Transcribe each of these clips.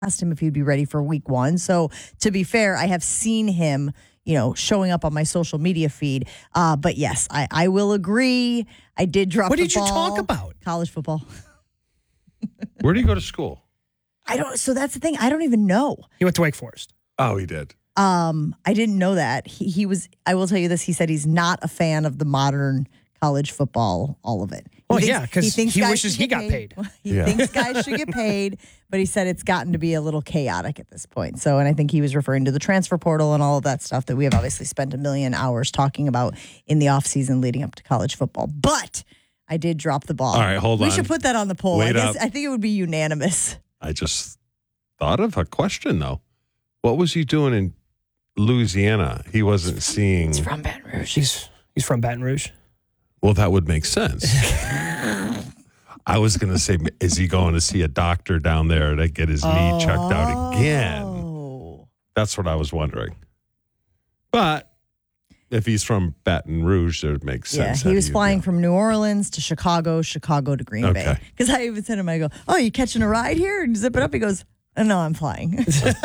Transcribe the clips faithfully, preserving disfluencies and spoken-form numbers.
asked him if he'd be ready for week one. So to be fair, I have seen him, you know, showing up on my social media feed. Uh, but yes, I, I will agree. I did drop What the did you ball. talk about? College football. Where do you go to school? I don't. So that's the thing. I don't even know. He went to Wake Forest. Oh, he did. Um, I didn't know that. He, he was, I will tell you this. He said he's not a fan of the modern college football, all of it. He Well, thinks- yeah, because he, thinks guys wishes should he get got paid. He Yeah. thinks guys should get paid, but he said it's gotten to be a little chaotic at this point. So, and I think he was referring to the transfer portal and all of that stuff that we have obviously spent a million hours talking about in the offseason leading up to college football. But I did drop the ball. All right, hold we on. We should put that on the poll. Wait I guess up. I think it would be unanimous. I just thought of a question, though. What was he doing in Louisiana? He wasn't seeing. It's from Baton Rouge. He's he's from Baton Rouge. Well, that would make sense. I was going to say, is he going to see a doctor down there to get his knee checked out again? Oh. That's what I was wondering. But if he's from Baton Rouge, it makes Yeah, sense. he How was do you- flying yeah. from New Orleans to Chicago, Chicago to Green Bay. Okay. Because I even said to him, I go, oh, you catching a ride here? And zip it up. He goes, oh, no, I'm flying.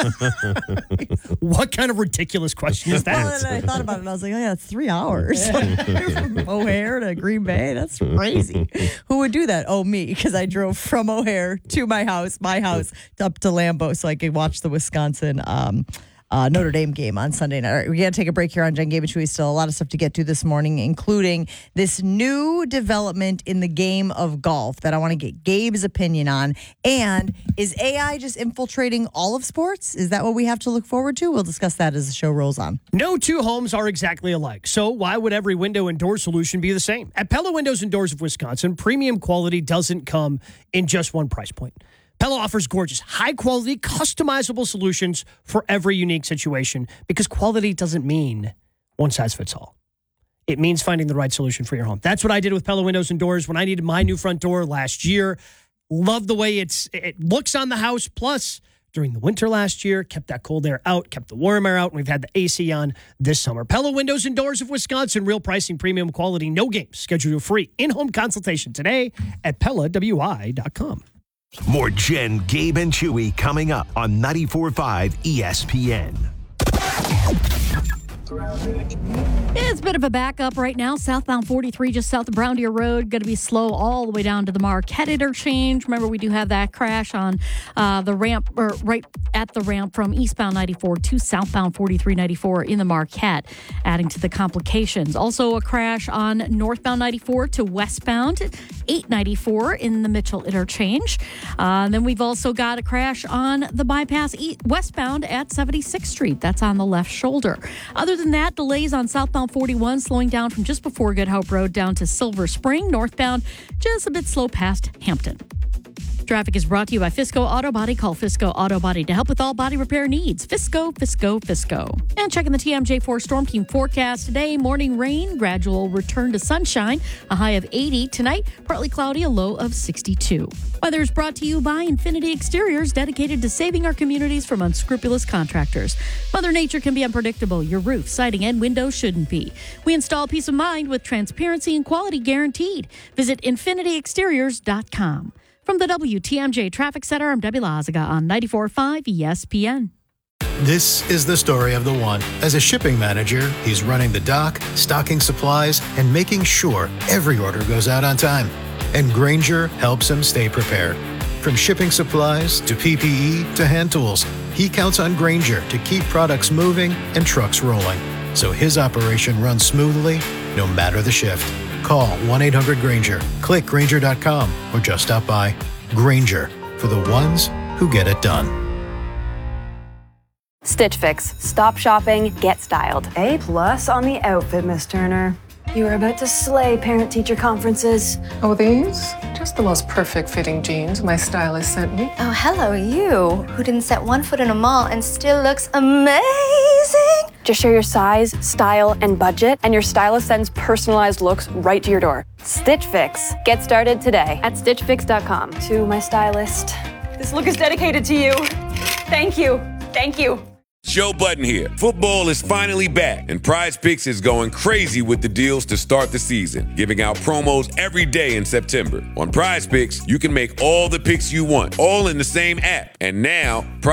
What kind of ridiculous question is Well, that? then I thought about it and I was like, oh, yeah, it's three hours. From O'Hare to Green Bay. That's crazy. Who would do that? Oh, me, because I drove from O'Hare to my house, my house, up to Lambeau so I could watch the Wisconsin um, uh, Notre Dame game on Sunday night. All right, we got to take a break here on Jen Gabe and Chewy. Still a lot of stuff to get to this morning, including this new development in the game of golf that I want to get Gabe's opinion on. And is A I just infiltrating all of sports? Is that what we have to look forward to? We'll discuss that as the show rolls on. No two homes are exactly alike, so why would every window and door solution be the same? At Pella Windows and Doors of Wisconsin, premium quality doesn't come in just one price point. Pella offers gorgeous, high-quality, customizable solutions for every unique situation because quality doesn't mean one size fits all. It means finding the right solution for your home. That's what I did with Pella Windows and Doors when I needed my new front door last year. Love the way it's it looks on the house. Plus, during the winter last year, kept that cold air out, kept the warm air out, and we've had the A C on this summer. Pella Windows and Doors of Wisconsin, real pricing, premium quality, no games. Schedule your free in-home consultation today at Pella W I dot com. More Jen, Gabe, and Chewy coming up on ninety-four point five E S P N. It's a bit of a backup right now. Southbound forty-three, just south of Brown Deer Road. Going to be slow all the way down to the Marquette interchange. Remember, we do have that crash on uh, the ramp, or right at the ramp from eastbound ninety-four to southbound forty-three ninety-four in the Marquette, adding to the complications. Also, a crash on northbound ninety-four to westbound eight ninety-four in the Mitchell interchange. Uh, and then we've also got a crash on the bypass east, westbound at seventy-sixth Street. That's on the left shoulder. Other than that, delays on southbound forty-one, slowing down from just before Good Hope Road down to Silver Spring. Northbound, just a bit slow past Hampton. Traffic is brought to you by Fisco Auto Body. Call Fisco Auto Body to help with all body repair needs. Fisco, Fisco, Fisco. And checking the T M J four Storm Team forecast today. Morning rain, gradual return to sunshine. A high of eighty. Tonight, partly cloudy, a low of sixty-two. Weather is brought to you by Infinity Exteriors, dedicated to saving our communities from unscrupulous contractors. Mother Nature can be unpredictable. Your roof, siding, and windows shouldn't be. We install peace of mind with transparency and quality guaranteed. Visit infinity exteriors dot com. From the W T M J Traffic Center, I'm Debbie Lazaga on ninety-four point five E S P N. This is the story of the one. As a shipping manager, he's running the dock, stocking supplies, and making sure every order goes out on time. And Grainger helps him stay prepared. From shipping supplies to P P E to hand tools, he counts on Grainger to keep products moving and trucks rolling, so his operation runs smoothly no matter the shift. Call one eight hundred Grainger, click Grainger dot com, or just stop by. Grainger, for the ones who get it done. Stitch Fix. Stop shopping, get styled. A plus on the outfit, Miss Turner. You were about to slay parent-teacher conferences. Oh, these? Just the most perfect fitting jeans my stylist sent me. Oh, hello, you, who didn't set one foot in a mall and still looks amazing. Just share your size, style, and budget, and your stylist sends personalized looks right to your door. Stitch Fix. Get started today at stitch fix dot com. To my stylist, this look is dedicated to you. Thank you. Thank you. Joe Budden here. Football is finally back, and Prize Picks is going crazy with the deals to start the season, giving out promos every day in September. On Prize Picks, you can make all the picks you want, all in the same app. And now, Prize